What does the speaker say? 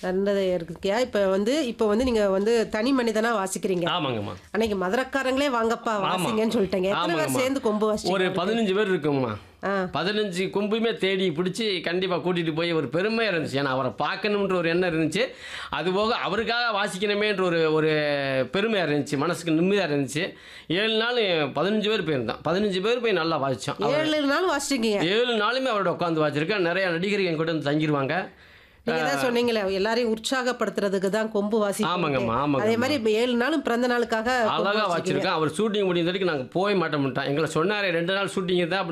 நல்லது இருக்குயா. இப்ப வந்து நீங்க வந்து தனி மனிதனா வாசிக்கிறீங்க. ஆமாங்கம்மா. அன்னைக்கு மதுரக்காரங்களே வாங்கப்பா ஆமா. வாசிங்கன்னு சொல்லிட்டேங்க. எத்தனை பேர் ஆமாங்கம்மா. சேர்ந்து கொம்பு ஒரு வாசிச்சீங்க? 15 பேர் இருக்குங்கம்மா. ஆ. 15 கொம்புமே தேடி பிடிச்சி கண்டிப்பா கூட்டிட்டு போய் ஒரு பெருமையா இருந்துச்சு. ஏன்னா அவரை பார்க்கணுன்ற ஒரு எண்ணம் இருந்துச்சு. அதுபோக அவருக்காக வாசிக்கணுமேன்ற ஒரு ஒரு பெருமையா இருந்துச்சு. மனசுக்கு நிம்மதியா இருந்துச்சு. 7 நாள் 15 பேர் போயிருந்தோம். 15 பேர் போய் நல்லா வாசிச்சோம். 7 நாள் வாசிச்சிருக்கீங்க. 7 நாளுமே அவரோட உட்காந்து வாசிச்சிருக்கேன். நிறைய நடிகர்கள் என் கூட வந்து தங்கிருவாங்க. நீங்க தான் சொன்னீங்களே எல்லாரையும் உற்சாகப்படுத்துறதுக்கு தான் கொம்பு வாசிக்கிறீங்க. ஆமாங்கம்மா, ஆமாங்கம்மா. அதே மாதிரி 7 நாளும் பிறந்த நாளுக்காக கொம்பு அழகா வாசிச்சிருக்கீங்க. வச்சிருக்கேன். அவர் ஷூட்டிங் முடிந்த வரைக்கும் நாங்கள் போய் மாட்டோம்ட்டான். எங்களை சொன்னார் 2 நாள் ஷூட்டிங் தான்